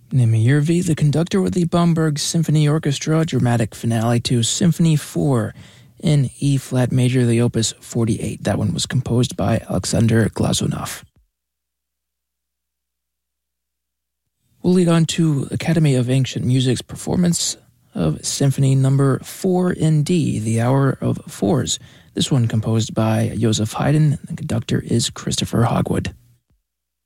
Nimi Järvi, the conductor with the Bamberg Symphony Orchestra, dramatic finale to Symphony 4 in E-flat major, the Opus 48. That one was composed by Alexander Glazunov. We'll lead on to Academy of Ancient Music's performance of Symphony number 4 in D, the Hour of Fours. This one composed by Joseph Haydn. The conductor is Christopher Hogwood.